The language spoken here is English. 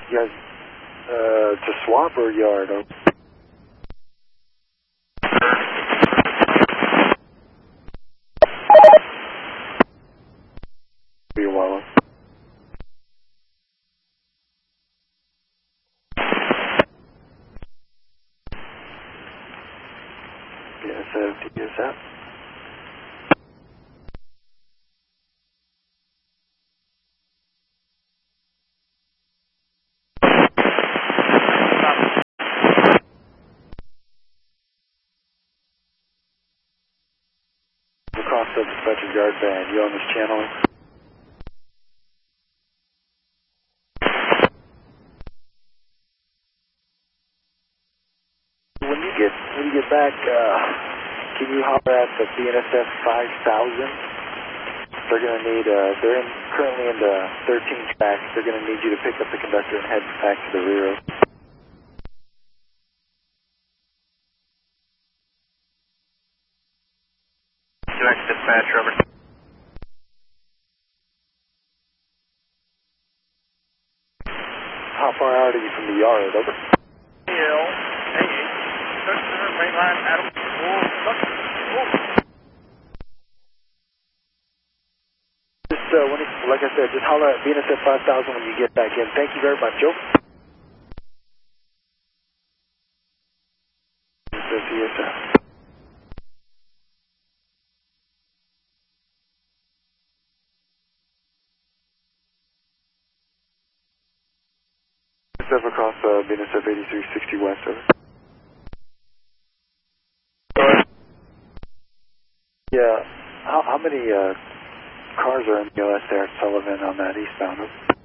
You guys, to swap or yard? Be a while. BNSF, DSF. Across the dispatcher yard band, you on this channel? When you get back, can you holler at the BNSF 5000? They're going to need, they're currently in the 13 track. They're going to need you to pick up the conductor and head back to the rear. Direct dispatch, over. How far out are you from the yard, over? Hill, main line, Adam, Just, like I said, just holler at BNSF 5000 when you get back in. Thank you very much, Joe. BNSF. BNSF across BNSF 8360 West, over. Yeah, how many cars are in the OS there at Sullivan on that eastbound?